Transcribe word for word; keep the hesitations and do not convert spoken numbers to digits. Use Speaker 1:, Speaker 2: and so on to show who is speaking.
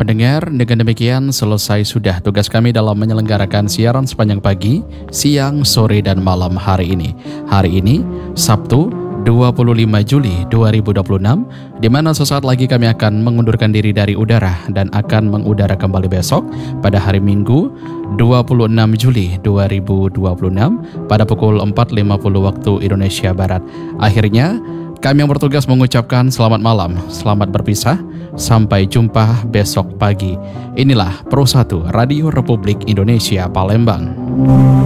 Speaker 1: Pendengar, dengan demikian selesai sudah tugas kami dalam menyelenggarakan siaran sepanjang pagi, siang, sore, dan malam hari ini. Hari ini, Sabtu, dua puluh lima Juli dua ribu dua puluh enam, di mana sesaat lagi kami akan mengundurkan diri dari udara dan akan mengudara kembali besok pada hari Minggu, dua puluh enam Juli dua ribu dua puluh enam pada pukul empat lima puluh waktu Indonesia Barat. Akhirnya, kami yang bertugas mengucapkan selamat malam, selamat berpisah, sampai jumpa besok pagi. Inilah Pro satu Radio Republik Indonesia Palembang.